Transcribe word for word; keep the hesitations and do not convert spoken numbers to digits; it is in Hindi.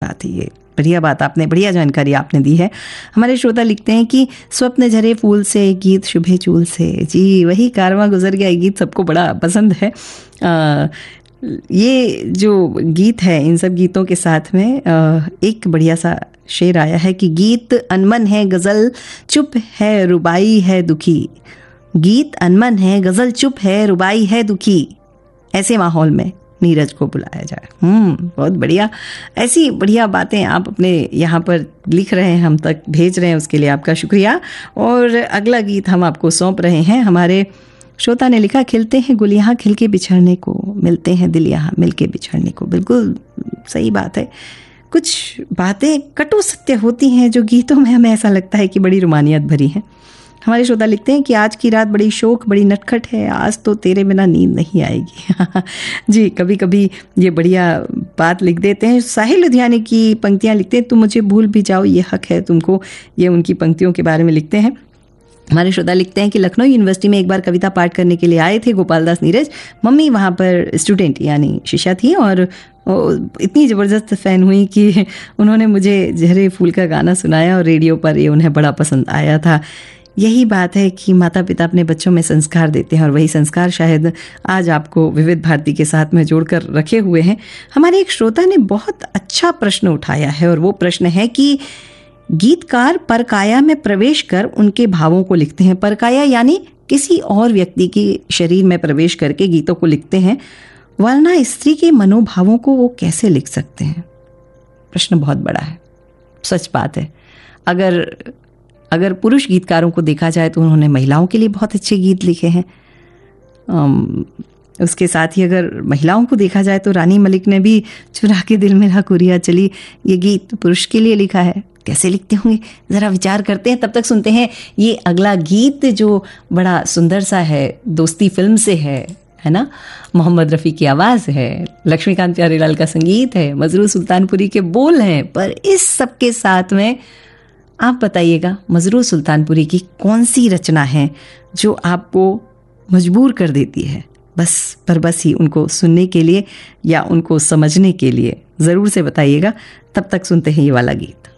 बात है ये, बढ़िया बात आपने, बढ़िया जानकारी आपने दी है। हमारे श्रोता लिखते हैं कि स्वप्न झरे फूल से, गीत शुभे चूल से। जी वही कारवां गुजर गया, गीत सबको बड़ा पसंद है। आ, ये जो गीत है, इन सब गीतों के साथ में आ, एक बढ़िया सा शेर आया है कि गीत अनमन है गज़ल चुप है रुबाई है दुखी। गीत अनमन है गज़ल चुप है रुबाई है दुखी, ऐसे माहौल में नीरज को बुलाया जाए। हम्म बहुत बढ़िया, ऐसी बढ़िया बातें आप अपने यहाँ पर लिख रहे हैं, हम तक भेज रहे हैं, उसके लिए आपका शुक्रिया। और अगला गीत हम आपको सौंप रहे हैं। हमारे श्रोता ने लिखा, खिलते हैं गुल यहाँ खिल के बिछड़ने को, मिलते हैं दिल यहाँ मिल के बिछड़ने को। बिल्कुल सही बात है, कुछ बातें कटु सत्य होती हैं जो गीतों में हमें ऐसा लगता है कि बड़ी रुमानियत भरी हैं। हमारे श्रोता लिखते हैं कि आज की रात बड़ी शोक बड़ी नटखट है, आज तो तेरे बिना नींद नहीं आएगी। जी कभी कभी ये बढ़िया बात लिख देते हैं। साहिल लुधियाने की पंक्तियां लिखते हैं, तुम मुझे भूल भी जाओ ये हक है तुमको, ये उनकी पंक्तियों के बारे में लिखते हैं। हमारे श्रोता लिखते हैं कि लखनऊ यूनिवर्सिटी में एक बार कविता पाठ करने के लिए आए थे गोपाल दास नीरज। मम्मी वहाँ पर स्टूडेंट यानी शिक्षा थी और इतनी ज़बरदस्त फ़ैन हुई कि उन्होंने मुझे झरे फूल का गाना सुनाया और रेडियो पर ये उन्हें बड़ा पसंद आया था। यही बात है कि माता पिता अपने बच्चों में संस्कार देते हैं और वही संस्कार शायद आज आपको विविध भारती के साथ में जोड़कर रखे हुए हैं। हमारे एक श्रोता ने बहुत अच्छा प्रश्न उठाया है और वो प्रश्न है कि गीतकार परकाया में प्रवेश कर उनके भावों को लिखते हैं। परकाया यानी किसी और व्यक्ति के शरीर में प्रवेश करके गीतों को लिखते हैं, वरना स्त्री के मनोभावों को वो कैसे लिख सकते हैं? प्रश्न बहुत बड़ा है, सच बात है। अगर अगर पुरुष गीतकारों को देखा जाए तो उन्होंने महिलाओं के लिए बहुत अच्छे गीत लिखे हैं। um, उसके साथ ही अगर महिलाओं को देखा जाए तो रानी मलिक ने भी चुरा के दिल मेरा कुरिया चली, ये गीत पुरुष के लिए लिखा है। कैसे लिखते होंगे ज़रा विचार करते हैं। तब तक सुनते हैं ये अगला गीत जो बड़ा सुंदर सा है, दोस्ती फिल्म से है, है ना। मोहम्मद रफ़ी की आवाज़ है, लक्ष्मीकांत प्यारेलाल का संगीत है, मजरू सुल्तानपुरी के बोल हैं। पर इस सब के साथ में आप बताइएगा मजरू सुल्तानपुरी की कौन सी रचना है जो आपको मजबूर कर देती है बस पर बस ही उनको सुनने के लिए या उनको समझने के लिए? ज़रूर से बताइएगा। तब तक सुनते हैं ये वाला गीत।